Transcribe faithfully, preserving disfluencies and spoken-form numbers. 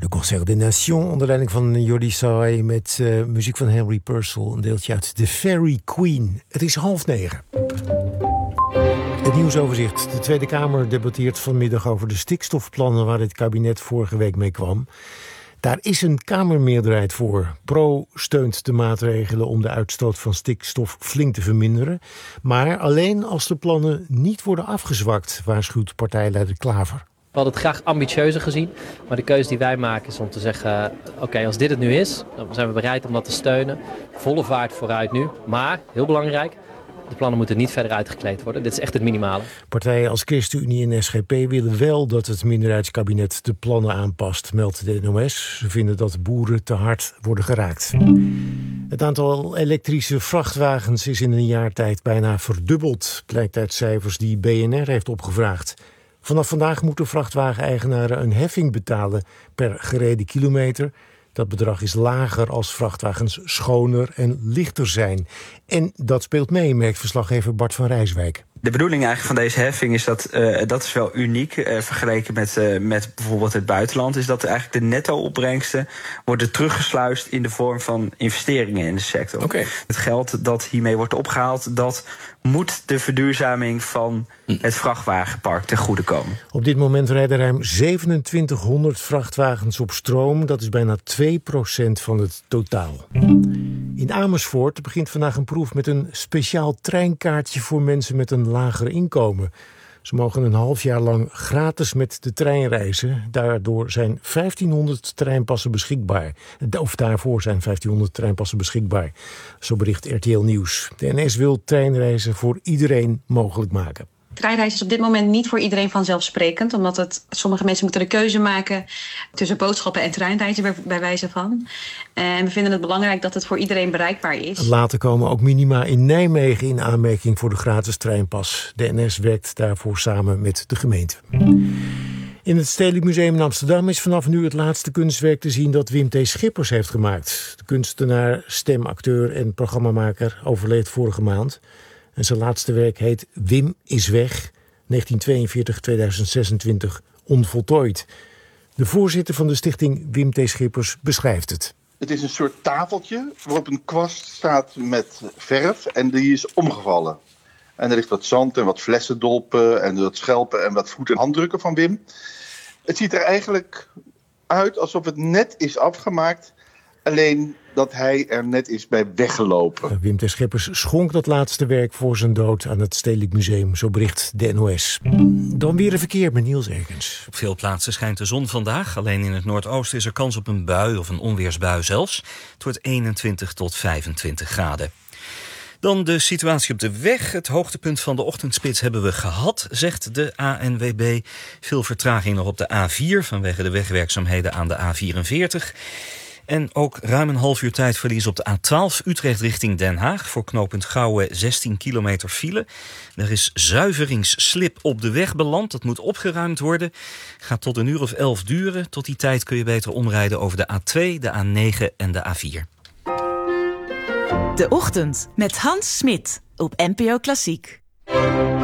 Concert des Nations onder leiding van Jordi Saai met uh, muziek van Henry Purcell, een deeltje uit The Fairy Queen. Het is half negen. Het nieuwsoverzicht. De Tweede Kamer debatteert vanmiddag over de stikstofplannen waar het kabinet vorige week mee kwam. Daar is een Kamermeerderheid voor. Pro steunt de maatregelen om de uitstoot van stikstof flink te verminderen. Maar alleen als de plannen niet worden afgezwakt, waarschuwt partijleider Klaver. We hadden het graag ambitieuzer gezien, maar de keuze die wij maken is om te zeggen, oké, okay, als dit het nu is, dan zijn we bereid om dat te steunen. Volle vaart vooruit nu, maar, heel belangrijk, de plannen moeten niet verder uitgekleed worden. Dit is echt het minimale. Partijen als ChristenUnie en S G P willen wel dat het minderheidskabinet de plannen aanpast, meldt de N O S. Ze vinden dat boeren te hard worden geraakt. Het aantal elektrische vrachtwagens is in een jaar tijd bijna verdubbeld, blijkt uit cijfers die B N R heeft opgevraagd. Vanaf vandaag moeten vrachtwageneigenaren een heffing betalen per gereden kilometer. Dat bedrag is lager als vrachtwagens schoner en lichter zijn. En dat speelt mee, merkt verslaggever Bart van Rijswijk. De bedoeling eigenlijk van deze heffing is dat, uh, dat is wel uniek uh, vergeleken met, uh, met bijvoorbeeld het buitenland, is dat eigenlijk de netto-opbrengsten worden teruggesluist in de vorm van investeringen in de sector. Okay. Het geld dat hiermee wordt opgehaald, dat moet de verduurzaming van het vrachtwagenpark ten goede komen. Op dit moment rijden ruim zevenentwintighonderd vrachtwagens op stroom. Dat is bijna twee procent van het totaal. In Amersfoort begint vandaag een proef met een speciaal treinkaartje voor mensen met een lager inkomen. Ze mogen een half jaar lang gratis met de trein reizen. Daardoor zijn vijftienhonderd treinpassen beschikbaar. Of daarvoor zijn vijftienhonderd treinpassen beschikbaar. Zo bericht R T L Nieuws. De N S wil treinreizen voor iedereen mogelijk maken. Treinreizen is op dit moment niet voor iedereen vanzelfsprekend, omdat het, sommige mensen moeten de keuze maken tussen boodschappen en treinreizen, bij, bij wijze van. En we vinden het belangrijk dat het voor iedereen bereikbaar is. Later komen ook minima in Nijmegen in aanmerking voor de gratis treinpas. De N S werkt daarvoor samen met de gemeente. In het Stedelijk Museum in Amsterdam is vanaf nu het laatste kunstwerk te zien dat Wim T. Schippers heeft gemaakt. De kunstenaar, stemacteur en programmamaker overleed vorige maand. En zijn laatste werk heet Wim is weg, negentien tweeënveertig tot tweeduizend zesentwintig, onvoltooid. De voorzitter van de stichting Wim T. Schippers beschrijft het. Het is een soort tafeltje waarop een kwast staat met verf en die is omgevallen. En er ligt wat zand en wat flessendolpen en wat schelpen en wat voet- en handdrukken van Wim. Het ziet er eigenlijk uit alsof het net is afgemaakt, alleen dat hij er net is bij weggelopen. Wim T. Schippers schonk dat laatste werk voor zijn dood aan het Stedelijk Museum, zo bericht de N O S. Dan weer een verkeer met Niels Ergens. Op veel plaatsen schijnt de zon vandaag. Alleen in het noordoosten is er kans op een bui of een onweersbui zelfs. Het wordt eenentwintig tot vijfentwintig graden. Dan de situatie op de weg. Het hoogtepunt van de ochtendspits hebben we gehad, zegt de A N W B. Veel vertraging nog op de A vier vanwege de wegwerkzaamheden aan de A vierenveertig. En ook ruim een half uur tijdverlies op de A twaalf Utrecht richting Den Haag. Voor knooppunt Gouwen zestien kilometer file. Er is zuiveringsslip op de weg beland. Dat moet opgeruimd worden. Gaat tot een uur of elf duren. Tot die tijd kun je beter omrijden over de A twee, de A negen en de A vier. De Ochtend met Hans Smit op N P O Klassiek.